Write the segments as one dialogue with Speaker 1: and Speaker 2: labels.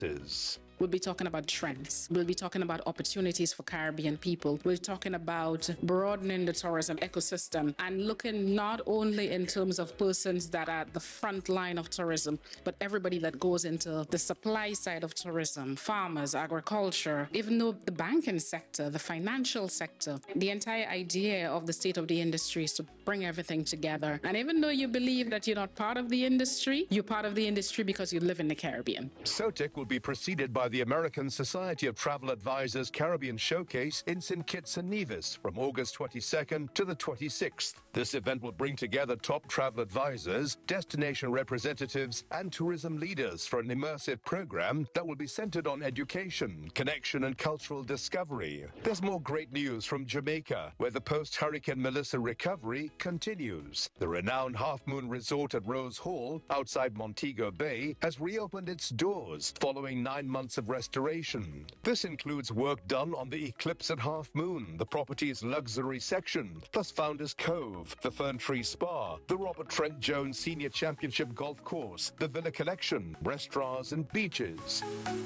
Speaker 1: is.
Speaker 2: We'll be talking about trends. We'll be talking about opportunities for Caribbean people. We're talking about broadening the tourism ecosystem and looking not only in terms of persons that are at the front line of tourism, but everybody that goes into the supply side of tourism, farmers, agriculture, even though the banking sector, the financial sector. The entire idea of the state of the industry is to bring everything together. And even though you believe that you're not part of the industry, you're part of the industry because you live in the Caribbean.
Speaker 1: SOTIC will be preceded by the American Society of Travel Advisors Caribbean Showcase in St. Kitts and Nevis from August 22nd to the 26th. This event will bring together top travel advisors, destination representatives, and tourism leaders for an immersive program that will be centered on education, connection, and cultural discovery. There's more great news from Jamaica, where the post-Hurricane Melissa recovery continues. The renowned Half Moon Resort at Rose Hall, outside Montego Bay, has reopened its doors following 9 months of restoration. This includes work done on the Eclipse at Half Moon, the property's luxury section, plus Founders Cove, the Fern Tree Spa, the Robert Trent Jones Senior Championship Golf Course, the Villa Collection, restaurants and beaches.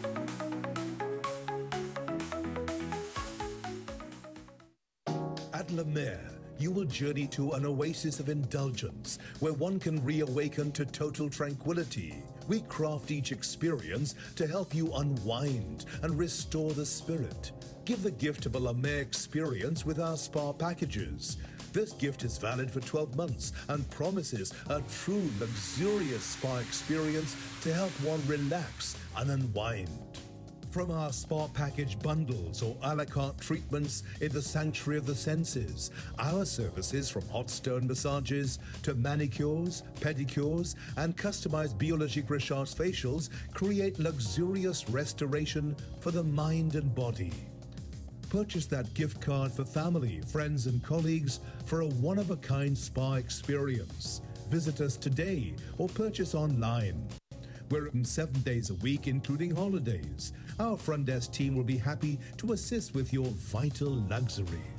Speaker 3: At La Mer, you will journey to an oasis of indulgence where one can reawaken to total tranquility. We craft each experience to help you unwind and restore the spirit. Give the gift of a La Mer experience with our spa packages. This gift is valid for 12 months and promises a true luxurious spa experience to help one relax and unwind. From our spa package bundles or a la carte treatments in the sanctuary of the senses, our services from hot stone massages to manicures, pedicures, and customized Biologique Richard's facials create luxurious restoration for the mind and body. Purchase that gift card for family, friends, and colleagues for a one-of-a-kind spa experience. Visit us today or purchase online. We're open 7 days a week, including holidays. Our front desk team will be happy to assist with your vital luxury.